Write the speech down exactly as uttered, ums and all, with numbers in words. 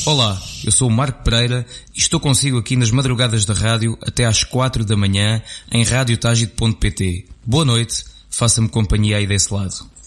Olá, eu sou o Marco Pereira e estou consigo aqui nas madrugadas da rádio até às quatro da manhã em rádio tágito ponto pt. Boa noite, faça-me companhia aí desse lado.